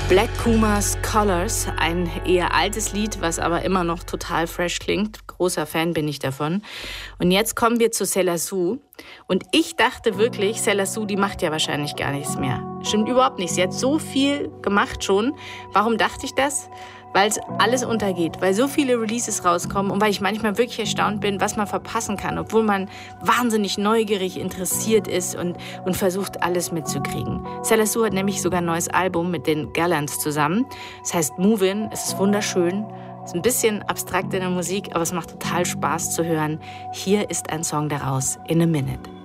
Black Pumas Colors, ein eher altes Lied, was aber immer noch total fresh klingt. Großer Fan bin ich davon. Und jetzt kommen wir zu Céla Sou. Und ich dachte wirklich, Céla Sou, die macht ja wahrscheinlich gar nichts mehr. Stimmt überhaupt nicht. Sie hat so viel gemacht schon. Warum dachte ich das? Weil es alles untergeht, weil so viele Releases rauskommen und weil ich manchmal wirklich erstaunt bin, was man verpassen kann, obwohl man wahnsinnig neugierig interessiert ist und versucht, alles mitzukriegen. Céla Sou hat nämlich sogar ein neues Album mit den Gallants zusammen. Es heißt Movin', es ist wunderschön, es ist ein bisschen abstrakt in der Musik, aber es macht total Spaß zu hören. Hier ist ein Song daraus, In a Minute.